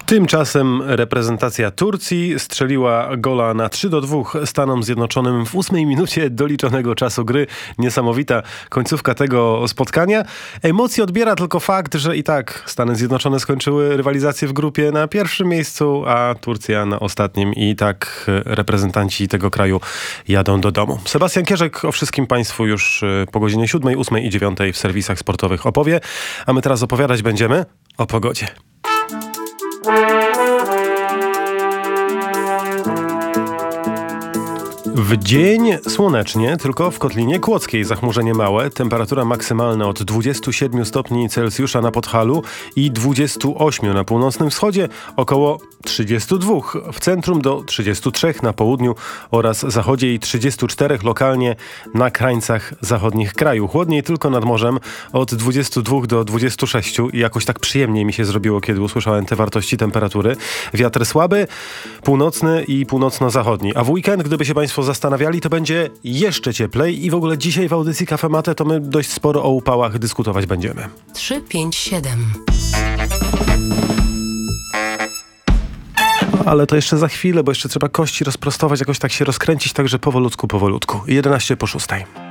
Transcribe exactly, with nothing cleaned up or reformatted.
Tymczasem reprezentacja Turcji strzeliła gola na trzy do dwóch Stanom Zjednoczonym w ósmej minucie doliczonego czasu gry. Niesamowita końcówka tego spotkania. Emocje odbiera tylko fakt, że i tak Stany Zjednoczone skończyły rywalizację w grupie na pierwszym miejscu, a Turcja na ostatnim i tak reprezentanci tego kraju jadą do domu. Sebastian Kierzek o wszystkim Państwu już po godzinie siódmej, ósmej i dziewiątej w serwisach sportowych opowie, a my teraz opowiadać będziemy o pogodzie. W dzień słonecznie, tylko w Kotlinie Kłodzkiej zachmurzenie małe, temperatura maksymalna od dwudziestu siedmiu stopni Celsjusza na Podhalu i dwudziestu ośmiu na północnym wschodzie, około trzydziestu dwóch w centrum do trzydziestu trzech na południu oraz zachodzie i trzydziestu czterech lokalnie na krańcach zachodnich kraju. Chłodniej tylko nad morzem od dwudziestu dwóch do dwudziestu sześciu i jakoś tak przyjemniej mi się zrobiło, kiedy usłyszałem te wartości temperatury. Wiatr słaby, północny i północno-zachodni. A w weekend, gdyby się Państwo zastanawiali, to będzie jeszcze cieplej i w ogóle dzisiaj w audycji Cafe Mate to my dość sporo o upałach dyskutować będziemy. trzy pięć siedem. Ale to jeszcze za chwilę, bo jeszcze trzeba kości rozprostować, jakoś tak się rozkręcić, także powolutku, powolutku. jedenaście po szóstej.